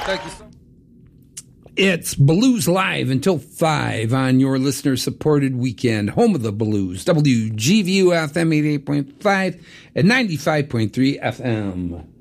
Thank you so much. It's Blues Live until 5 on your listener-supported weekend, home of the blues, WGVU FM 88.5 and 95.3 FM.